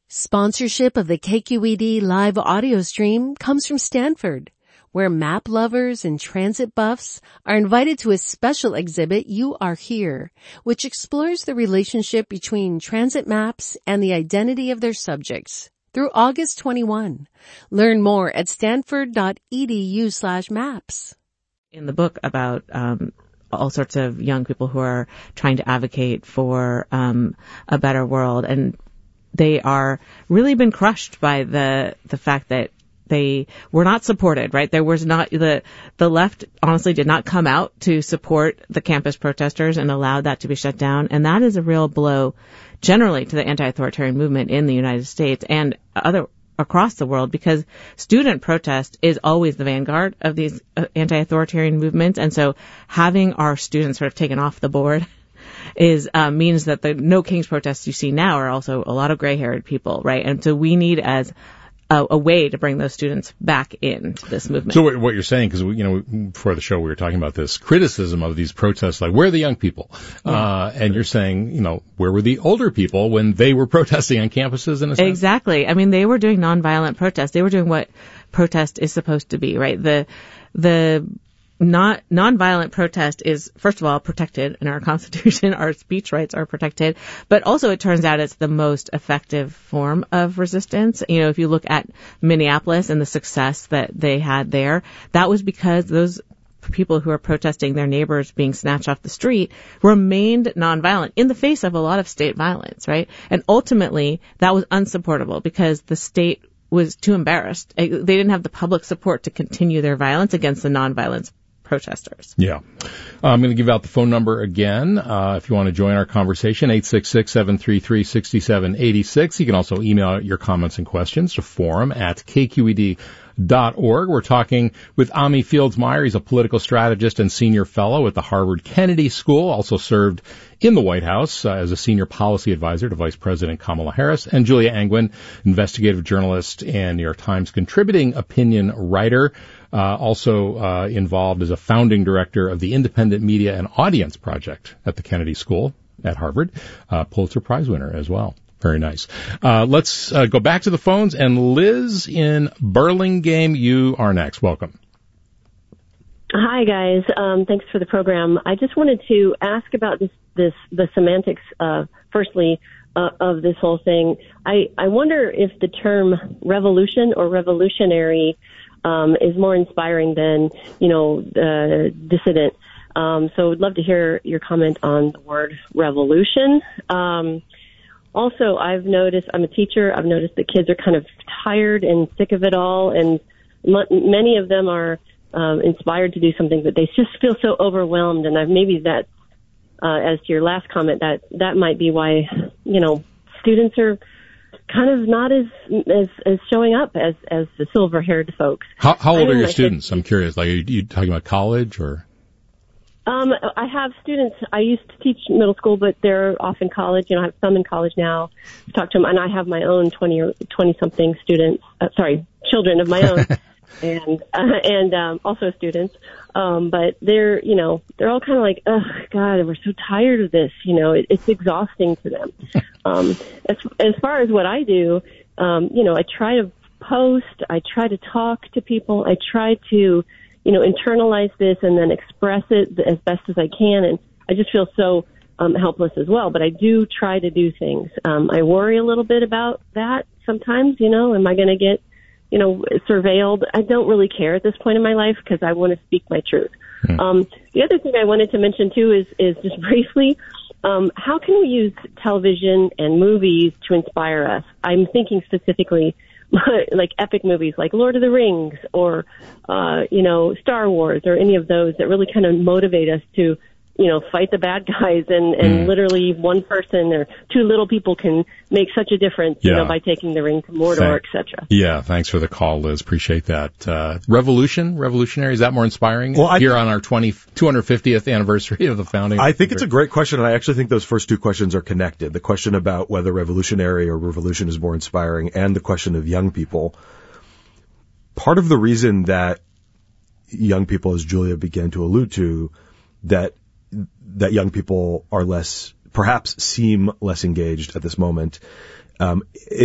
Sponsorship of the KQED live audio stream comes from Stanford, where map lovers and transit buffs are invited to a special exhibit, You Are Here, which explores the relationship between transit maps and the identity of their subjects through August 21. Learn more at stanford.edu/maps. In the book about all sorts of young people who are trying to advocate for a better world, and they are really been crushed by the fact that they were not supported, right? There was not, the left honestly did not come out to support the campus protesters and allowed that to be shut down. And that is a real blow generally to the anti-authoritarian movement in the United States and across the world, because student protest is always the vanguard of these anti-authoritarian movements. And so having our students sort of taken off the board means that the No Kings protests you see now are also a lot of gray-haired people, right? And so we need as a way to bring those students back into this movement. So what you're saying, because before the show we were talking about this criticism of these protests, like where are the young people? Yeah. And you're saying, where were the older people when they were protesting on campuses in a sense? Exactly. I mean, they were doing nonviolent protests. They were doing what protest is supposed to be, right? The nonviolent protest is, first of all, protected in our Constitution. Our speech rights are protected. But also, it turns out it's the most effective form of resistance. If you look at Minneapolis and the success that they had there, that was because those people who are protesting their neighbors being snatched off the street remained nonviolent in the face of a lot of state violence, right? And ultimately, that was unsupportable because the state was too embarrassed. They didn't have the public support to continue their violence against the nonviolence protesters. Yeah. I'm going to give out the phone number again. If you want to join our conversation, 866-733-6786. You can also email your comments and questions to forum@kqed.org. We're talking with Ami Fields-Meyer. He's a political strategist and senior fellow at the Harvard Kennedy School, also served in the White House as a senior policy advisor to Vice President Kamala Harris, and Julia Angwin, investigative journalist and New York Times contributing opinion writer, also involved as a founding director of the Independent Media and Audience Project at the Kennedy School at Harvard, Pulitzer Prize winner as well. Very nice. Let's go back to the phones, and Liz in Burlingame, you are next. Welcome. Hi, guys. Thanks for the program. I just wanted to ask about the semantics, firstly, of this whole thing. I wonder if the term revolution or revolutionary is more inspiring than, dissident. So I'd love to hear your comment on the word revolution. Also, I've noticed, I'm a teacher, I've noticed that kids are kind of tired and sick of it all, and many of them are inspired to do something, but they just feel so overwhelmed, and maybe that, as to your last comment, that might be why, students are kind of not as showing up as the silver-haired folks. How old are your students? I'm curious. Like, are you talking about college or? I have students. I used to teach middle school, but they're off in college. I have some in college now. I've talked to them, and I have my own 20-something students. Children of my own, and also students. But they're all kind of like, oh God, we're so tired of this. It's exhausting to them. As far as what I do, I try to post. I try to talk to people. I try to internalize this and then express it as best as I can. And I just feel so helpless as well. But I do try to do things. I worry a little bit about that sometimes. Am I going to get, surveilled? I don't really care at this point in my life because I want to speak my truth. The other thing I wanted to mention too is just briefly, how can we use television and movies to inspire us? I'm thinking specifically like epic movies like Lord of the Rings or, Star Wars or any of those that really kind of motivate us to, fight the bad guys and literally one person or two little people can make such a difference, by taking the ring to Mordor, etc. Yeah, thanks for the call, Liz. Appreciate that. Revolutionary, is that more inspiring here on our 250th anniversary of the founding? I think it's a great question, and I actually think those first two questions are connected. The question about whether revolutionary or revolution is more inspiring and the question of young people. Part of the reason that young people, as Julia began to allude to, that young people are perhaps seem less engaged at this moment,